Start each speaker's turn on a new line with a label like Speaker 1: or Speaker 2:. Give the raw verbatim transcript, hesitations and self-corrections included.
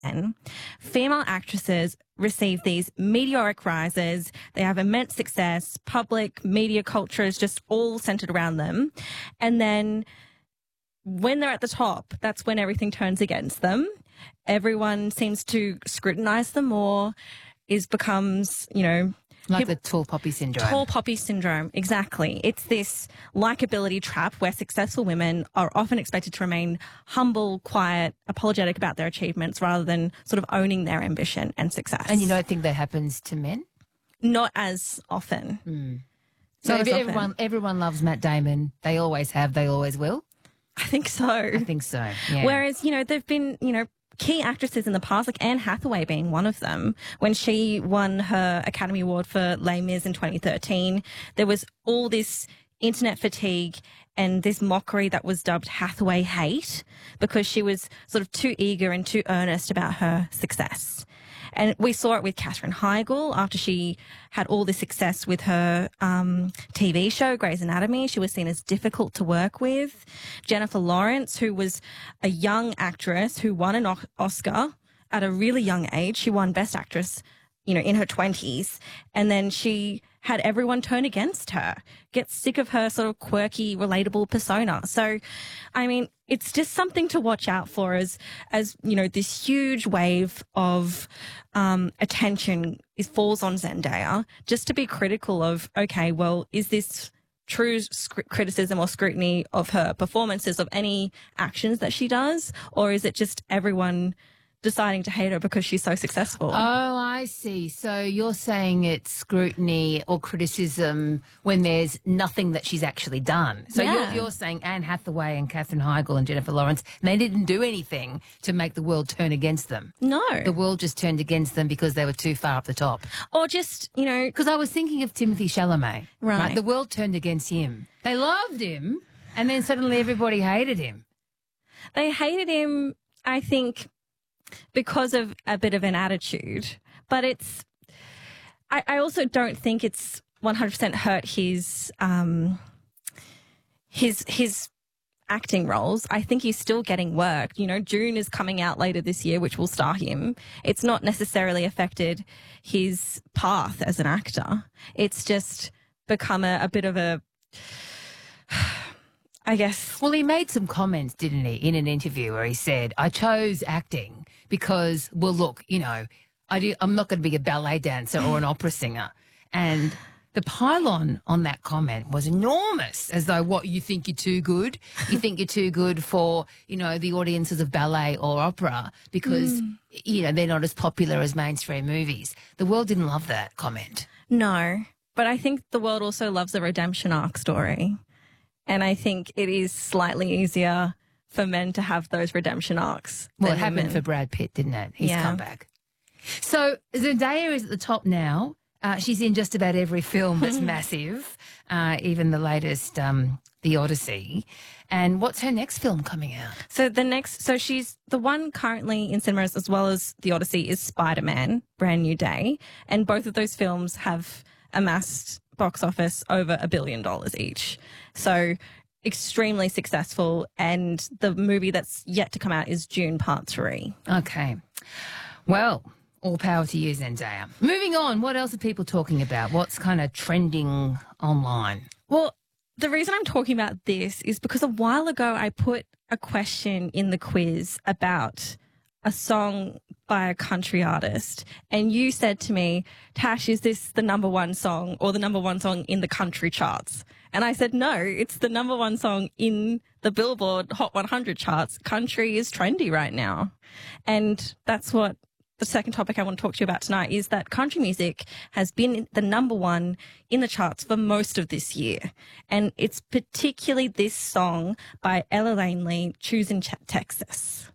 Speaker 1: men, female actresses receive these meteoric rises. They have immense success. Public media culture is just all centered around them. And then when they're at the top, that's when everything turns against them. Everyone seems to scrutinize them more. Is becomes, you know,
Speaker 2: like the tall poppy syndrome.
Speaker 1: Tall poppy syndrome, exactly. It's this likability trap where successful women are often expected to remain humble, quiet, apologetic about their achievements rather than sort of owning their ambition and success.
Speaker 2: And you don't think that happens to men?
Speaker 1: Not as often.
Speaker 2: Mm. So
Speaker 1: Not as
Speaker 2: everyone,
Speaker 1: often.
Speaker 2: everyone loves Matt Damon. They always have. They always will.
Speaker 1: I think so.
Speaker 2: I think so. Yeah.
Speaker 1: Whereas, you know, there've been, you know, key actresses in the past, like Anne Hathaway being one of them, when she won her Academy Award for Les Mis in twenty thirteen, there was all this internet fatigue and this mockery that was dubbed Hathaway hate because she was sort of too eager and too earnest about her success. And we saw it with Katherine Heigl after she had all this success with her um, T V show, Grey's Anatomy. She was seen as difficult to work with. Jennifer Lawrence, who was a young actress who won an Oscar at a really young age. She won Best Actress, you know, in her twenties. And then she had everyone turn against her, get sick of her sort of quirky, relatable persona. So, I mean, it's just something to watch out for as, as you know, this huge wave of um, attention is, falls on Zendaya, just to be critical of, okay, well, is this true sc- criticism or scrutiny of her performances, of any actions that she does, or is it just everyone deciding to hate her because she's so successful?
Speaker 2: Oh, I see. So you're saying it's scrutiny or criticism when there's nothing that she's actually done. So
Speaker 1: Yeah.
Speaker 2: you're, you're saying Anne Hathaway and Katherine Heigl and Jennifer Lawrence, they didn't do anything to make the world turn against them.
Speaker 1: No.
Speaker 2: The world just turned against them because they were too far up the top.
Speaker 1: Or just, you know,
Speaker 2: Because I was thinking of Timothy Chalamet.
Speaker 1: Right.
Speaker 2: The world turned against him. They loved him, and then suddenly everybody hated him.
Speaker 1: they hated him, I think, because of a bit of an attitude. But it's, I, I also don't think it's one hundred percent hurt his, um, his, his acting roles. I think he's still getting work. You know, June is coming out later this year, which will star him. It's not necessarily affected his path as an actor. It's just become a, a bit of a, I guess.
Speaker 2: Well, he made some comments, didn't he, in an interview where he said, I chose acting because, well, look, you know, I do, I'm not going to be a ballet dancer or an opera singer. And the pylon on that comment was enormous, as though, what, you think you're too good? You think you're too good for, you know, the audiences of ballet or opera because, mm. you know, they're not as popular as mainstream movies. The world didn't love that comment.
Speaker 1: No, but I think the world also loves a redemption arc story. And I think it is slightly easier for men to have those redemption arcs.
Speaker 2: Well, it happened for Brad Pitt, didn't it? He's
Speaker 1: Yeah.
Speaker 2: come back. So Zendaya is at the top now. Uh, she's in just about every film that's massive, uh, even the latest, um, The Odyssey. And what's her next film coming out?
Speaker 1: So the next, so she's the one currently in cinemas as well as The Odyssey is Spider-Man, Brand New Day. And both of those films have amassed box office over a billion dollars each. So extremely successful. And the movie that's yet to come out is June Part Three.
Speaker 2: Okay. Well, all power to you, Zendaya. Moving on, what else are people talking about? What's kind of trending online?
Speaker 1: Well, the reason I'm talking about this is because a while ago I put a question in the quiz about a song by a country artist, and you said to me, Tash, is this the number one song or the number one song in the country charts? And I said, no, it's the number one song in the Billboard Hot one hundred charts. Country is trendy right now. And that's what the second topic I want to talk to you about tonight is that country music has been the number one in the charts for most of this year. And it's particularly this song by Ella Langley, Choosing Ch- Texas.